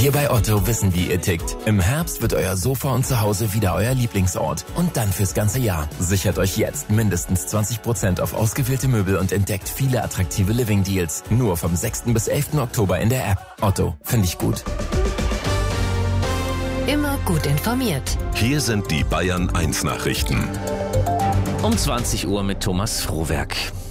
Wir bei Otto wissen, wie ihr tickt. Im Herbst wird euer Sofa und Zuhause wieder euer Lieblingsort. Und dann fürs ganze Jahr. Sichert euch jetzt mindestens 20% auf ausgewählte Möbel und entdeckt viele attraktive Living-Deals. Nur vom 6. bis 11. Oktober in der App. Otto, finde ich gut. Immer gut informiert. Hier sind die Bayern 1 Nachrichten. Um 20 Uhr mit Thomas Frohwerk.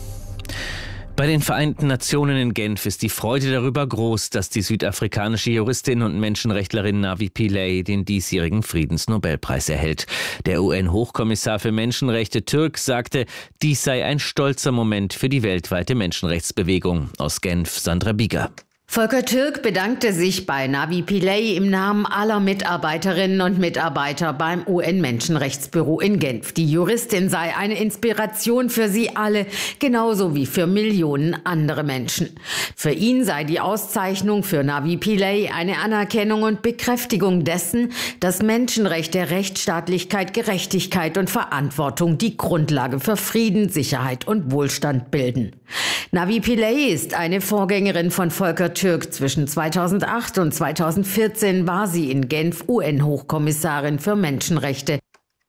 Bei den Vereinten Nationen in Genf ist die Freude darüber groß, dass die südafrikanische Juristin und Menschenrechtlerin Navi Pillay den diesjährigen Friedensnobelpreis erhält. Der UN-Hochkommissar für Menschenrechte Türk sagte, dies sei ein stolzer Moment für die weltweite Menschenrechtsbewegung. Aus Genf, Sandra Bieger. Volker Türk bedankte sich bei Navi Pillay im Namen aller Mitarbeiterinnen und Mitarbeiter beim UN-Menschenrechtsbüro in Genf. Die Juristin sei eine Inspiration für sie alle, genauso wie für Millionen andere Menschen. Für ihn sei die Auszeichnung für Navi Pillay eine Anerkennung und Bekräftigung dessen, dass Menschenrechte, Rechtsstaatlichkeit, Gerechtigkeit und Verantwortung die Grundlage für Frieden, Sicherheit und Wohlstand bilden. Navi Pillay ist eine Vorgängerin von Volker Türk. Zwischen 2008 und 2014 war sie in Genf UN-Hochkommissarin für Menschenrechte.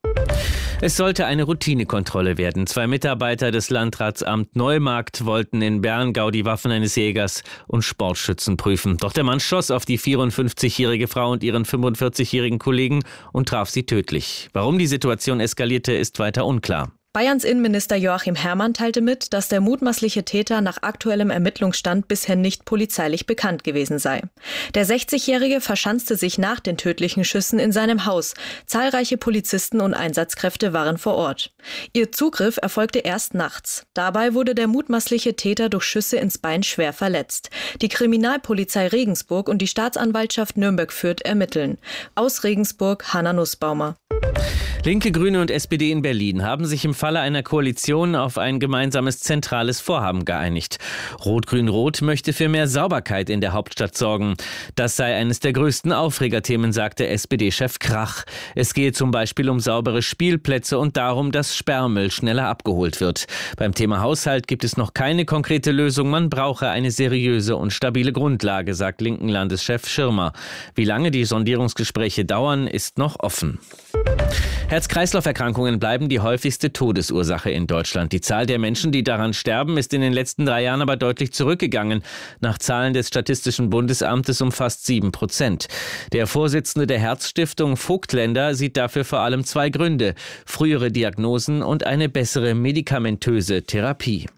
Es sollte eine Routinekontrolle werden. 2 Mitarbeiter des Landratsamt Neumarkt wollten in Berngau die Waffen eines Jägers und Sportschützen prüfen. Doch der Mann schoss auf die 54-jährige Frau und ihren 45-jährigen Kollegen und traf sie tödlich. Warum die Situation eskalierte, ist weiter unklar. Bayerns Innenminister Joachim Herrmann teilte mit, dass der mutmaßliche Täter nach aktuellem Ermittlungsstand bisher nicht polizeilich bekannt gewesen sei. Der 60-Jährige verschanzte sich nach den tödlichen Schüssen in seinem Haus. Zahlreiche Polizisten und Einsatzkräfte waren vor Ort. Ihr Zugriff erfolgte erst nachts. Dabei wurde der mutmaßliche Täter durch Schüsse ins Bein schwer verletzt. Die Kriminalpolizei Regensburg und die Staatsanwaltschaft Nürnberg-Fürth ermitteln. Aus Regensburg, Hanna Nussbaumer. Linke, Grüne und SPD in Berlin haben sich im Falle einer Koalition auf ein gemeinsames zentrales Vorhaben geeinigt. Rot-Grün-Rot möchte für mehr Sauberkeit in der Hauptstadt sorgen. Das sei eines der größten Aufregerthemen, sagte SPD-Chef Krach. Es gehe zum Beispiel um saubere Spielplätze und darum, dass Sperrmüll schneller abgeholt wird. Beim Thema Haushalt gibt es noch keine konkrete Lösung. Man brauche eine seriöse und stabile Grundlage, sagt linken Landeschef Schirmer. Wie lange die Sondierungsgespräche dauern, ist noch offen. Herz-Kreislauf-Erkrankungen bleiben die häufigste Todesursache in Deutschland. Die Zahl der Menschen, die daran sterben, ist in den letzten 3 Jahren aber deutlich zurückgegangen. Nach Zahlen des Statistischen Bundesamtes um fast 7%. Der Vorsitzende der Herzstiftung Vogtländer sieht dafür vor allem 2 Gründe: frühere Diagnosen und eine bessere medikamentöse Therapie.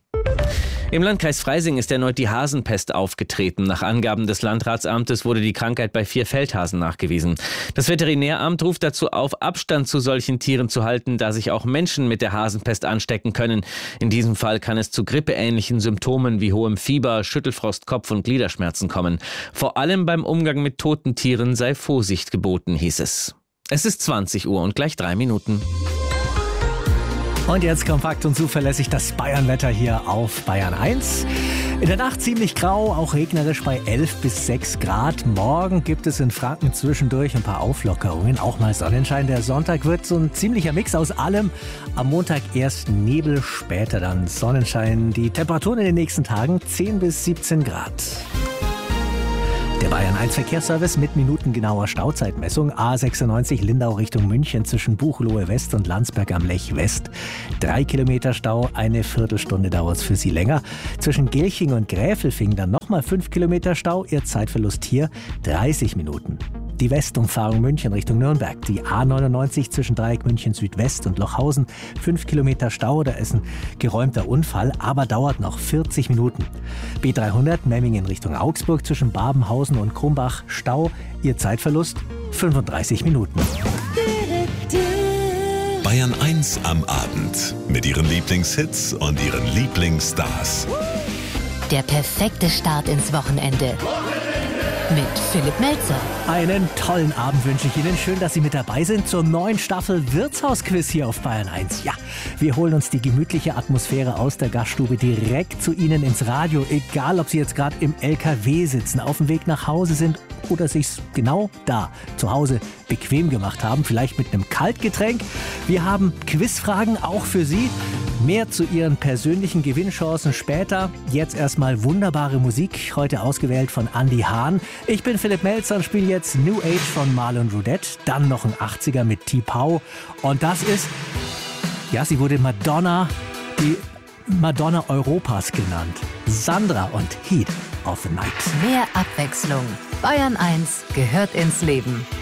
Im Landkreis Freising ist erneut die Hasenpest aufgetreten. Nach Angaben des Landratsamtes wurde die Krankheit bei 4 Feldhasen nachgewiesen. Das Veterinäramt ruft dazu auf, Abstand zu solchen Tieren zu halten, da sich auch Menschen mit der Hasenpest anstecken können. In diesem Fall kann es zu grippeähnlichen Symptomen wie hohem Fieber, Schüttelfrost, Kopf- und Gliederschmerzen kommen. Vor allem beim Umgang mit toten Tieren sei Vorsicht geboten, hieß es. Es ist 20 Uhr und gleich 3 Minuten. Und jetzt kompakt und zuverlässig das Bayernwetter hier auf Bayern 1. In der Nacht ziemlich grau, auch regnerisch bei 11 bis 6 Grad. Morgen gibt es in Franken zwischendurch ein paar Auflockerungen, auch mal Sonnenschein. Der Sonntag wird so ein ziemlicher Mix aus allem. Am Montag erst Nebel, später dann Sonnenschein. Die Temperaturen in den nächsten Tagen 10 bis 17 Grad. Der Bayern 1 Verkehrsservice mit minutengenauer Stauzeitmessung. A96 Lindau Richtung München zwischen Buchloe West und Landsberg am Lech West. 3 Kilometer Stau, eine Viertelstunde dauert es für Sie länger. Zwischen Gelching und Gräfelfing dann nochmal 5 Kilometer Stau. Ihr Zeitverlust hier 30 Minuten. Die Westumfahrung München Richtung Nürnberg. Die A99 zwischen Dreieck München Südwest und Lochhausen. 5 Kilometer Stau, da ist ein geräumter Unfall, aber dauert noch 40 Minuten. B300 Memmingen Richtung Augsburg zwischen Babenhausen und Krumbach. Stau, Ihr Zeitverlust 35 Minuten. Bayern 1 am Abend mit ihren Lieblingshits und ihren Lieblingsstars. Der perfekte Start ins Wochenende. Mit Philipp Melzer. Einen tollen Abend wünsche ich Ihnen. Schön, dass Sie mit dabei sind zur neuen Staffel Wirtshausquiz hier auf Bayern 1. Ja, Wir holen uns die gemütliche Atmosphäre aus der Gaststube direkt zu Ihnen ins Radio. Egal, ob Sie jetzt gerade im LKW sitzen, auf dem Weg nach Hause sind oder sich's genau da zu Hause bequem gemacht haben, vielleicht mit einem Kaltgetränk. Wir haben Quizfragen auch für Sie. Mehr zu Ihren persönlichen Gewinnchancen später. Jetzt erstmal wunderbare Musik, heute ausgewählt von Andy Hahn. Ich bin Philipp Melzer und spiele jetzt New Age von Marlon Roudette, dann noch ein 80er mit T-Pow. Und das ist, ja, sie wurde Madonna, die Madonna Europas genannt. Sandra und Heat of the Night. Mehr Abwechslung. Bayern 1 gehört ins Leben.